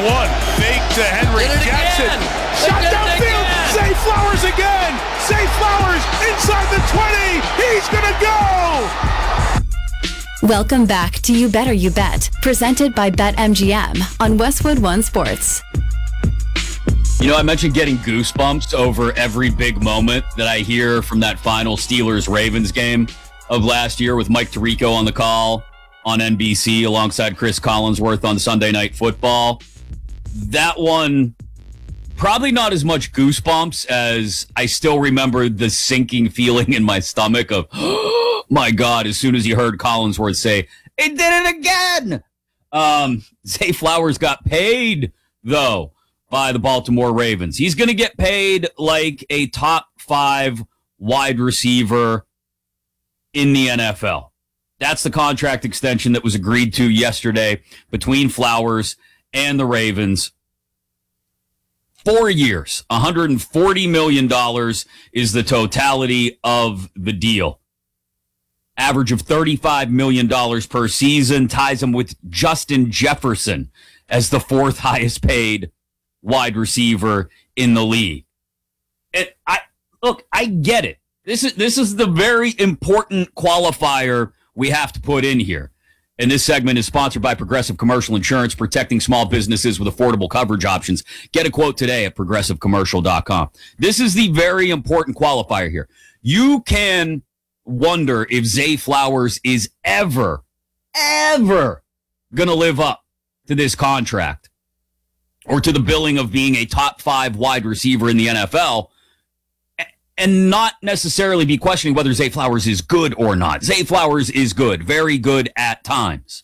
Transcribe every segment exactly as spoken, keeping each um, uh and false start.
one. Fake to Henry Jackson. Shot downfield. Zay Flowers again. Zay Flowers inside the twenty. He's going to go. Welcome back to You Better You Bet, presented by BetMGM on Westwood One Sports. You know, I mentioned getting goosebumps over every big moment that I hear from that final Steelers-Ravens game of last year with Mike Tirico on the call on N B C alongside Chris Collinsworth on Sunday Night Football. That one, probably not as much goosebumps as I still remember the sinking feeling in my stomach of, oh my God, as soon as you heard Collinsworth say, "He did it again!" Um, Zay Flowers got paid, though, by the Baltimore Ravens. He's going to get paid like a top five wide receiver in the N F L. That's the contract extension that was agreed to yesterday between Flowers and the Ravens. Four years, one hundred forty million dollars is the totality of the deal. Average of thirty-five million dollars per season ties him with Justin Jefferson as the fourth highest paid wide receiver in the league. And I look, I get it. This is this is the very important qualifier we have to put in here. And this segment is sponsored by Progressive Commercial Insurance, protecting small businesses with affordable coverage options. Get a quote today at progressive commercial dot com. This is the very important qualifier here. You can wonder if Zay Flowers is ever, ever going to live up to this contract or to the billing of being a top five wide receiver in the N F L, and not necessarily be questioning whether Zay Flowers is good or not. Zay Flowers is good, very good at times.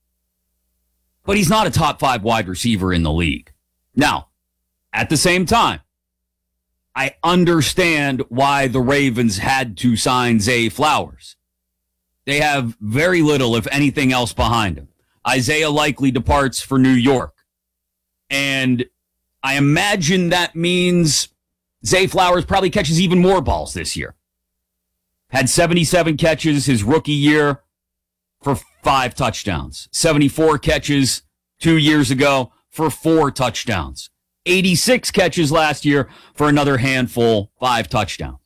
But he's not a top five wide receiver in the league. Now, at the same time, I understand why the Ravens had to sign Zay Flowers. They have very little, if anything else, behind him. Isaiah likely departs for New York. And I imagine that means Zay Flowers probably catches even more balls this year. Had seventy-seven catches his rookie year for five touchdowns. seventy-four catches two years ago for four touchdowns. eighty-six catches last year for another handful, five touchdowns.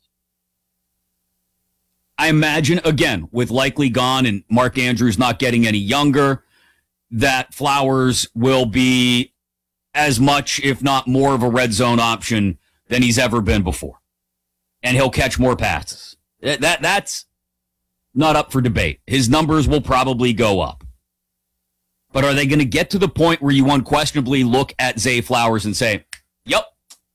I imagine, again, with Likely gone and Mark Andrews not getting any younger, that Flowers will be as much, if not more, of a red zone option than he's ever been before. And he'll catch more passes. That, that That's not up for debate. His numbers will probably go up. But are they going to get to the point where you unquestionably look at Zay Flowers and say, yep,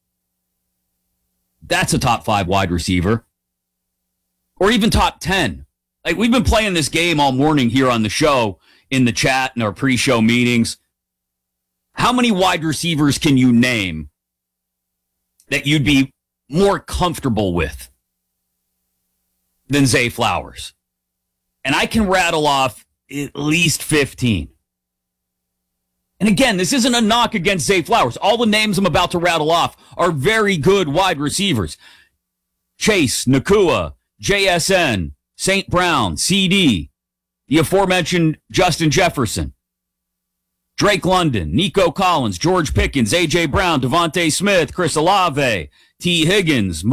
that's a top five wide receiver? Or even top ten? Like, we've been playing this game all morning here on the show, in the chat, in our pre-show meetings. How many wide receivers can you name that you'd be more comfortable with than Zay Flowers? And I can rattle off at least fifteen. And again, this isn't a knock against Zay Flowers. All the names I'm about to rattle off are very good wide receivers. Chase, Nacua, J S N, Saint Brown, C D, the aforementioned Justin Jefferson, Drake London, Nico Collins, George Pickens, A J Brown, Devontae Smith, Chris Olave, T. Higgins,